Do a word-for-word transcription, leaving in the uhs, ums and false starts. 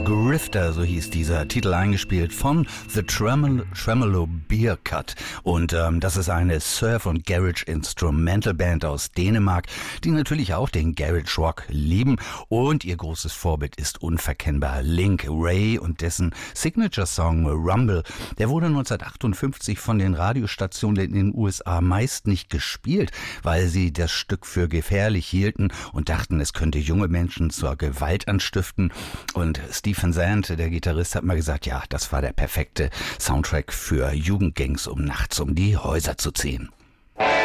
Grifter, so hieß dieser Titel, eingespielt von The Tremolo, Tremolo Beer Cut. Und ähm, das ist eine Surf- und Garage-Instrumental-Band aus Dänemark, die natürlich auch den Garage Rock lieben. Und ihr großes Vorbild ist unverkennbar Link Wray und dessen Signature-Song Rumble. Der wurde neunzehnhundertachtundfünfzig von den Radiostationen in den U S A meist nicht gespielt, weil sie das Stück für gefährlich hielten und dachten, es könnte junge Menschen zur Gewalt anstiften. Und Stephen Zant, der Gitarrist, hat mal gesagt, ja, das war der perfekte Soundtrack für Jugendgangs, um nachts um die Häuser zu ziehen.